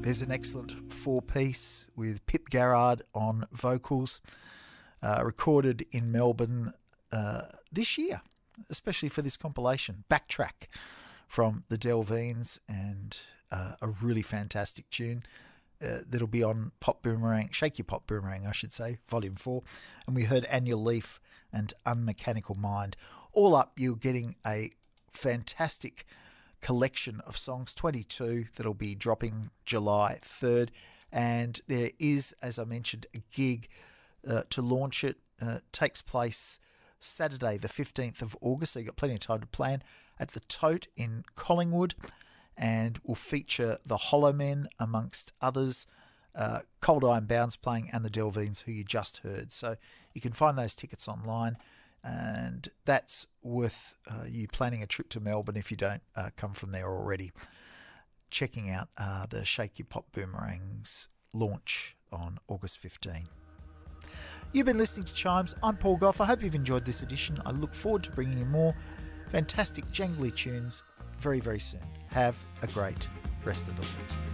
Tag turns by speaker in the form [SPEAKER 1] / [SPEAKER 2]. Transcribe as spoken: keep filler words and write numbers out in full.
[SPEAKER 1] There's an excellent four-piece with Pip Garrard on vocals, uh, recorded in Melbourne uh, this year, especially for this compilation. Backtrack from the Delveens, and uh, a really fantastic tune uh, that'll be on Pop Boomerang, Shake Your Pop Boomerang, I should say, Volume four. And we heard Annual Leaf and Unmechanical Mind. All up, you're getting a fantastic collection of songs, twenty-two, that'll be dropping July third. And there is, as I mentioned, a gig uh, to launch it. Uh, takes place Saturday the fifteenth of August, so you've got plenty of time to plan, at the Tote in Collingwood, and will feature the Hollow Men amongst others, uh, Cold Iron Bounds playing, and the Delveens, who you just heard. So you can find those tickets online, and that's worth uh, you planning a trip to Melbourne if you don't uh, come from there already. Checking out uh, the Shake Your Pop Boomerangs launch on August fifteenth. You've been listening to Chimes. I'm Paul Gough. I hope you've enjoyed this edition. I look forward to bringing you more fantastic jangly tunes very, very soon. Have a great rest of the week.